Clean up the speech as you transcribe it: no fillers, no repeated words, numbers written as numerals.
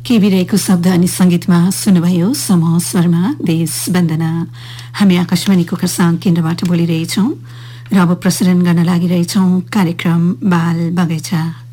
KB राईको शब्द अनि संगीतमा सुन्नुभयो समूह स्वरमा देश वन्दना। हामी आकाशवाणीको खरसाङ केन्द्रबाट बोलिरहेछौं र अब प्रसारण गर्न लागिरहेछौं कार्यक्रम बाल बगैँचा।